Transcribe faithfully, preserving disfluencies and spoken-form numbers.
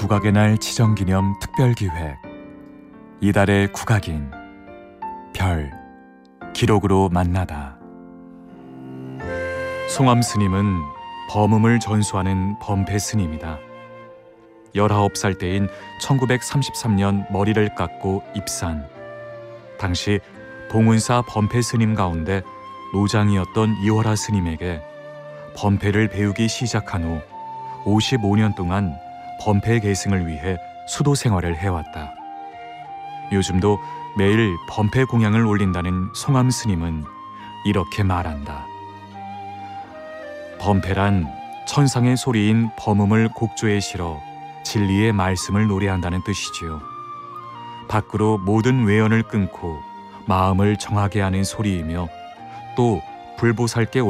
국악의 날 지정기념 특별기획 이달의 국악인 별 기록으로 만나다. 송암 스님은 범음을 전수하는 범패 스님이다. 열아홉 살 때인 천구백삼십삼 년 머리를 깎고 입산. 당시 봉은사 범패 스님 가운데 노장이었던 이월하 스님에게 범패를 배우기 시작한 후 오십오 년 동안 범패 계승을 위해 수도 생활을 해왔다. 요즘도 매일 범패 공양을 올린다는 송암 스님은 이렇게 말한다. 범패란 천상의 소리인 범음을 곡조에 실어 진리의 말씀을 노래한다는 뜻이지요. 밖으로 모든 외연을 끊고 마음을 정하게 하는 소리이며 또 불보살께